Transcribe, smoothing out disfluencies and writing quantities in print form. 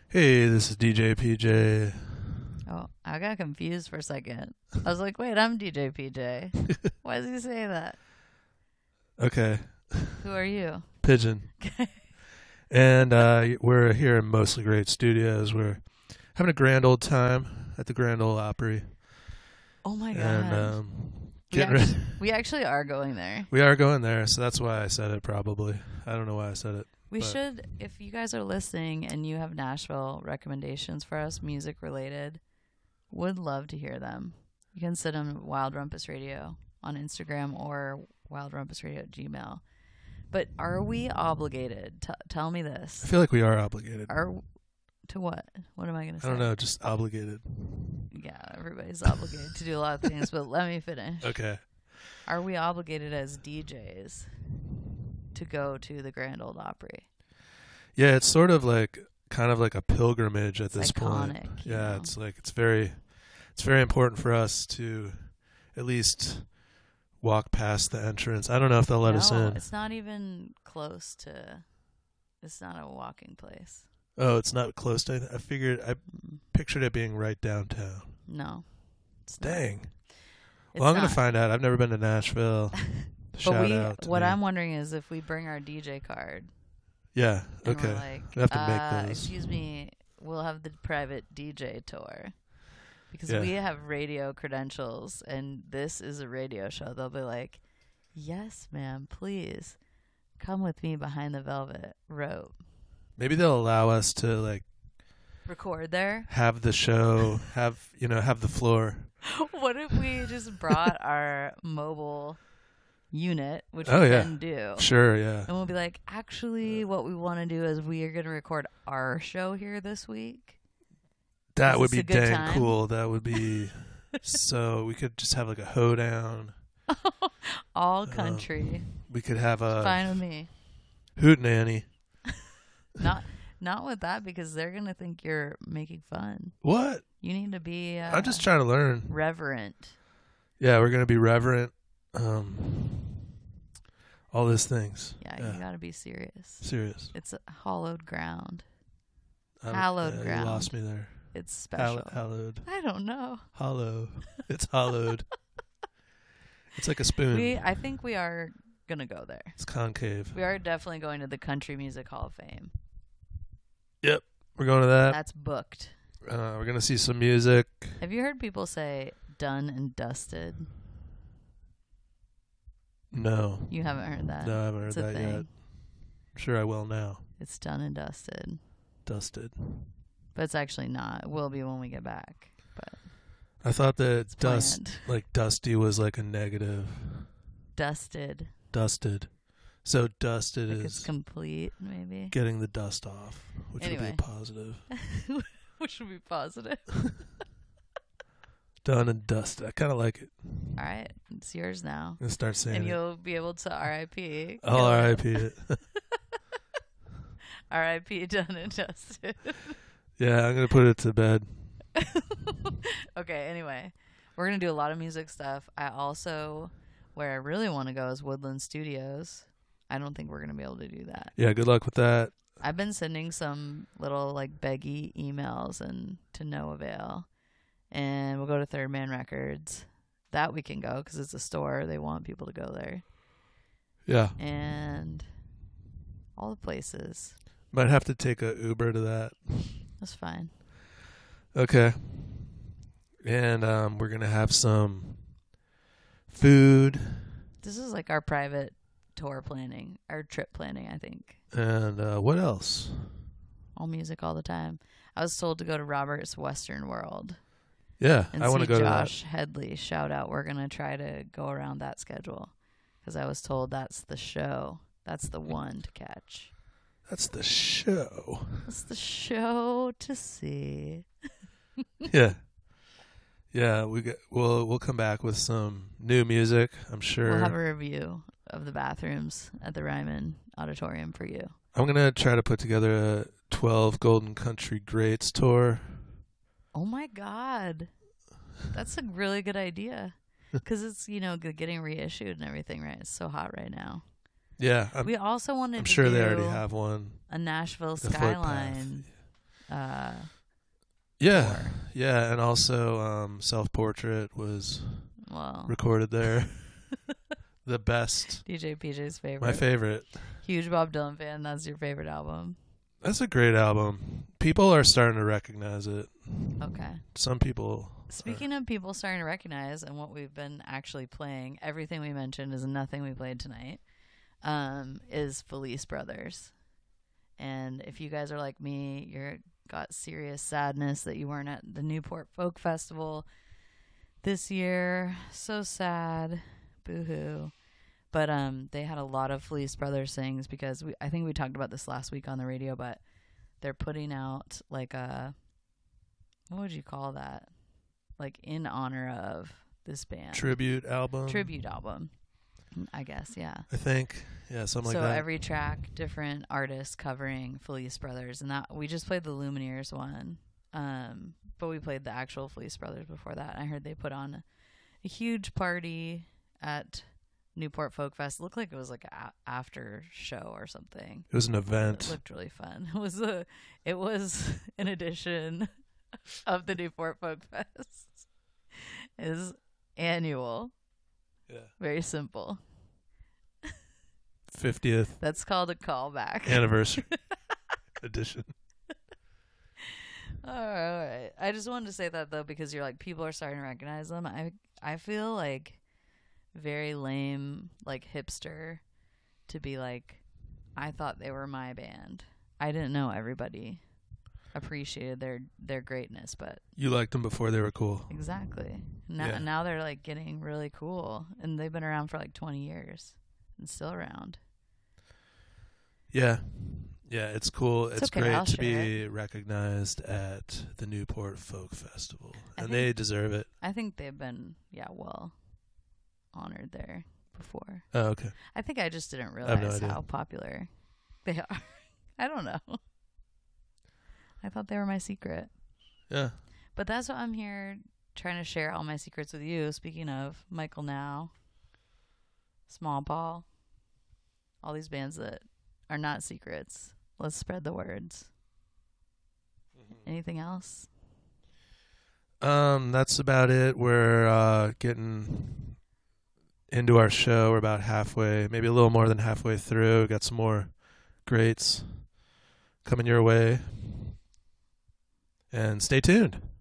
Hey, this is DJ PJ. Oh, I got confused for a second. I was like, wait, I'm DJ PJ. Why does he say that? Okay, Who are you? Pigeon. And we're here in Mostly Great Studios. We're having a grand old time at the Grand Ole Opry. Oh my God. And getting ready. We actually are going there. We are going there, so that's why I said it probably. I don't know why I said it. We should, if you guys are listening and you have Nashville recommendations for us, music related, would love to hear them. You can send them Wild Rumpus Radio on Instagram or wildrumpusradio@gmail. But are we obligated? Tell me this. I feel like we are obligated. To what? What am I going to say? I don't know, just obligated. Yeah, everybody's obligated to do a lot of things, but let me finish. Okay. Are we obligated as DJs to go to the Grand Ole Opry? Yeah, it's sort of like kind of like a pilgrimage at this point. Iconic, Yeah, it's like it's very important for us to at least walk past the entrance. I don't know if they'll let us in. It's not even close to. It's not a walking place. Oh, it's not close to anything. I pictured it being right downtown. No. It's Dang. Not. Well, I'm going to find out. I've never been to Nashville. Shout out to what me. I'm wondering is if we bring our DJ card. Yeah, and okay. We're like, we have to make those. Excuse me, we'll have the private DJ tour. Because Yeah. we have radio credentials, and this is a radio show. They'll be like, yes, ma'am, please come with me behind the velvet rope. Maybe they'll allow us to like record there. Have the show, have the floor. What if we just brought our mobile unit, which we can do? Sure, yeah. And we'll be like, actually, what we want to do is we are going to record our show here this week. That would be dang time? cool. That would be so we could just have like a hoedown. All country. We could have a fine with me. Hootenanny. Not with that, because they're gonna think you're making fun. What? You need to be. I'm just trying to learn. Reverent. Yeah, we're gonna be reverent. All these things. Yeah, you gotta be serious. Serious. It's a hallowed ground. Hallowed ground. You lost me there. It's special. Hallowed. I don't know. Hollow. It's hollowed. It's like a spoon. I think we are gonna go there. It's concave. We are definitely going to the Country Music Hall of Fame. Yep, we're going to that. That's booked. We're gonna see some music. Have you heard people say "done and dusted"? No. You haven't heard that? No, I haven't heard that yet. I'm sure I will now. It's done and dusted. Dusted. But it's actually not. It will be when we get back. But I thought that like dusty was like a negative. Dusted. So dusted like is it's complete, maybe. Getting the dust off, which would be a positive. Which would be positive. Done and dusted. I kind of like it. All right, it's yours now. I'm gonna start saying and it. You'll be able to R.I.P. I'll R.I.P. it. R.I.P. Done and dusted. Yeah, I'm gonna put it to bed. Okay. Anyway, we're gonna do a lot of music stuff. Where I really want to go is Woodland Studios. I don't think we're going to be able to do that. Yeah, good luck with that. I've been sending some little like beggy emails and to no avail. And we'll go to Third Man Records. That we can go because it's a store. They want people to go there. Yeah. And all the places. Might have to take a Uber to that. That's fine. Okay. And we're going to have some food. This is like our private tour planning, our trip planning, I think. And what else? All music all the time. I was told to go to Robert's Western World. Yeah, I want to go to that. Josh Headley, shout out. We're going to try to go around that schedule because I was told that's the show. That's the one to catch. That's the show. That's the show to see. Yeah. Yeah, we'll come back with some new music, I'm sure. We'll have a review of the bathrooms at the Ryman Auditorium for you. I'm going to try to put together a 12 Golden Country Greats tour. Oh my God. That's a really good idea. Because it's, getting reissued and everything, right? It's so hot right now. Yeah. We also wanted I'm to sure do they already have one. a Nashville Skyline Yeah, tour. yeah, and also Self Portrait was Well, recorded there. The best, DJ PJ's favorite. my favorite. Huge Bob Dylan fan. That's your favorite album. That's a great album. People are starting to recognize it. Okay. Some people. Speaking of people starting to recognize and what we've been actually playing, everything we mentioned is nothing we played tonight, is Felice Brothers. And if you guys are like me, you're got serious sadness that you weren't at the Newport Folk Festival this year. So sad. Boo-hoo. But they had a lot of Felice Brothers things because I think we talked about this last week on the radio, but they're putting out like a, what would you call that? Like in honor of this band. Tribute album, I guess, yeah. I think. Yeah, something like So that. every track, different artists covering Felice Brothers. And that we just played the Lumineers one. But we played the actual Felice Brothers before that. I heard they put on a huge party at Newport Folk Fest. It looked like it was like an after show or something. It was an It event. looked really fun. It was an edition of the Newport Folk Fest. Is annual. Yeah. Very simple. 50th That's called a callback. anniversary edition. All right. I just wanted to say that though because you're like people are starting to recognize them. I feel like very lame, like hipster, to be like, I thought they were my band. I didn't know everybody appreciated their greatness, but You liked them before they were cool. exactly. Yeah. Now they're like getting really cool, and they've been around for like 20 years and still around. Yeah. Yeah, it's cool. It's okay, great I'll to share be recognized at the Newport Folk Festival. I And think- they deserve it. I think they've been well honored there before. Oh, okay. I think I just didn't have no realize idea. how popular they are. I don't know. I thought they were my secret. Yeah. But that's what I'm here trying to share all my secrets with you. Speaking of Michael Now, Small Paul, all these bands that are not secrets. Let's spread the words. Anything else? That's about it. We're getting into our show. We're about halfway, maybe a little more than halfway through. Got some more greats coming your way. And stay tuned.